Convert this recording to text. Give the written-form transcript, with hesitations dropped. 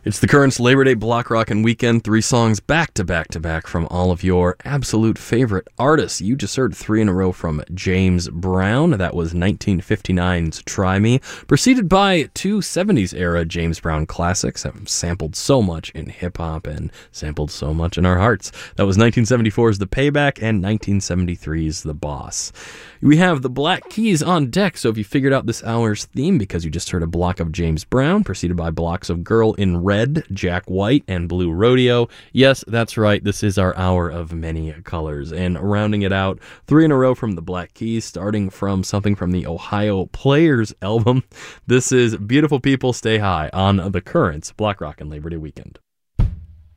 It's the Currents Labor Day Block Rockin' Weekend. 3 songs back to back to back from all of your absolute favorite artists. You just heard 3 in a row from James Brown. That was 1959's Try Me, preceded by 2 70s era James Brown classics that sampled so much in hip-hop and sampled so much in our hearts. That was 1974's The Payback and 1973's The Boss. We have the Black Keys on deck, so if you figured out this hour's theme because you just heard a block of James Brown, preceded by blocks of Girl in Red, Jack White, and Blue Rodeo, yes, that's right, this is our hour of many colors. And rounding it out, 3 in a row from the Black Keys, starting from something from the Ohio Players album. This is Beautiful People Stay High on the Currents Block Rockin' Labor Day Weekend.